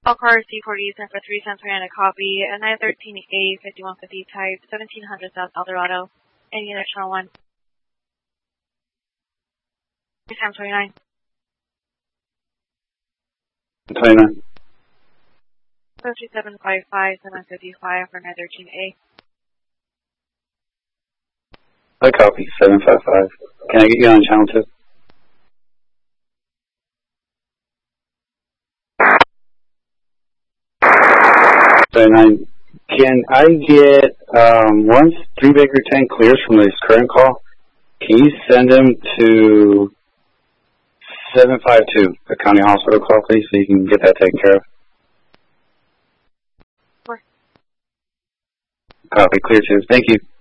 All cars C40 sent for 3 cents per a copy, a 913A 5150 type, 1700 South Eldorado, and unit channel 1. 3 times 29. 29. 3755 755 for 913A. I copy 755. Can I get you on channel 2? Can I get, once 3 Baker 10 clears from this current call, can you send him to 752, the county hospital call, please, so you can get that taken care of? Sure. Copy, clear 2. Thank you.